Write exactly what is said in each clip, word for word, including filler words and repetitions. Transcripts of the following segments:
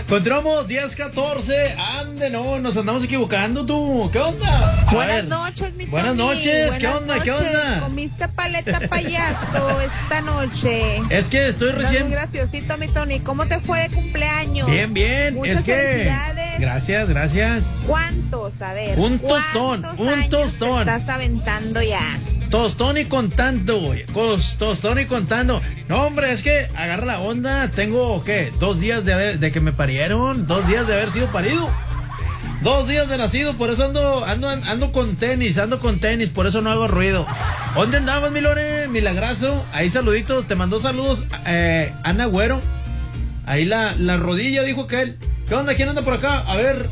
Continuamos, diez catorce. Ande, no, nos andamos equivocando tú. ¿Qué onda? A Buenas ver. noches, mi Buenas Tony. noches, Buenas ¿qué onda? ¿Qué noches. onda? ¿Comiste paleta payaso esta noche? Es que estoy Estás recién. muy graciosito, mi Tony. ¿Cómo te fue de cumpleaños? Bien, bien. Muchas Es que. felicidades. Gracias, gracias. ¿Cuántos? A ver. Un tostón, ¿cuántos un años tostón. te estás aventando ya? Tostón y contando, güey. Cos- Tostón y contando. No, hombre, es que agarra la onda. Tengo, ¿qué? Dos días de haber, de que me parieron. Dos días de haber sido parido. Dos días de nacido. Por eso ando, ando, ando con tenis, ando con tenis. Por eso no hago ruido. ¿Dónde andabas, mi Lore? Milagrazo. Ahí saluditos. Te mandó saludos, eh, Ana Güero. Ahí la, la rodilla, dijo que él. ¿Qué onda? ¿Quién anda por acá? A ver.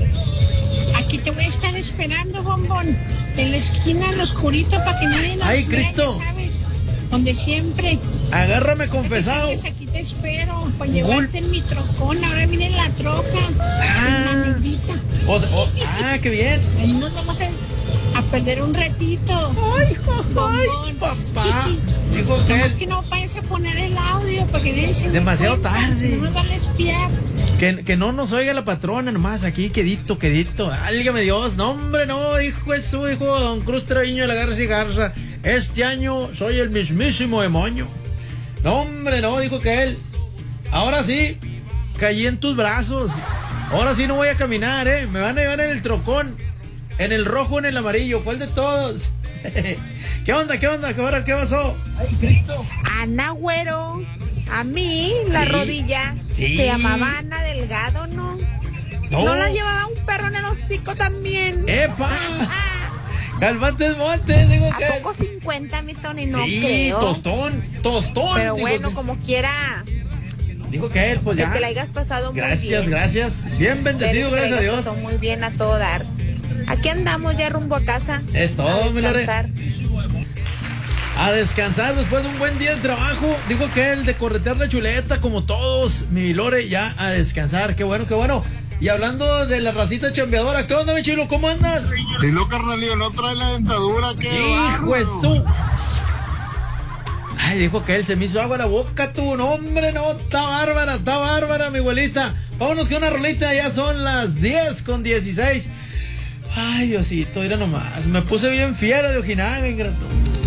Aquí te voy a estar esperando, bombón. En la esquina, al oscurito, para que nadie nos ¡Ay, vea, Cristo! ya ¿sabes? Donde siempre. Agárrame confesado. Aquí, aquí te espero, para llevarte en mi trocón. Ahora viene la troca. Ah. La negrita. O- o- ah, qué bien. Ahí nos vamos a, a perder un ratito. Ay, ay, papá. Dijo que Es es que no vayas a poner el audio, porque dicen. demasiado tarde. No me van a espiar. Que, que no nos oiga la patrona nomás, aquí quedito, quedito. Válgame Dios, no hombre, no, hijo eso, hijo don Cruz Treviño de la Garza y Garza. Este año soy el mismísimo demonio. No hombre, no, dijo que él. Ahora sí, caí en tus brazos. Ahora sí no voy a caminar, eh. Me van a llevar en el trocón, en el rojo, en el amarillo. ¿Cuál de todos? ¿Qué onda, qué onda? ¿Qué hora? ¿Qué pasó? Ay, Cristo. Ana Güero. A mí, la Sí. rodilla. Sí. Se llamaba Ana Delgado, ¿no? No. ¿No la llevaba un perro en el hocico también? ¡Epa! Ah, Calmantes Montes, digo ¿a que. poco cincuenta, mi Tony? No Sí, creo. tostón, tostón. Pero digo, bueno, como quiera, dijo que él, pues que ya. te la hayas pasado muy Gracias, bien. gracias. Bien bendecido, Espero que te la gracias a hayas Dios. pasado muy bien a todo dar. Aquí andamos ya rumbo a casa. Es todo, a mi Lore. descansar. A descansar después de un buen día de trabajo. Dijo que él de corretear la chuleta, como todos, mi Lore, ya a descansar. Qué bueno, qué bueno. Y hablando de la racita chambeadora, ¿qué onda, mi chilo? ¿Cómo andas? Y lo carnalío, no trae la dentadura, qué Hijo de bárbaro. su. Ay, dijo que él se me hizo agua la boca, tú. No, hombre, no, está bárbara, está bárbara, mi abuelita. Vámonos que una rolita, ya son las diez con dieciséis. Ay, Diosito, mira nomás. Me puse bien fiera de Ojinaga, ingrato.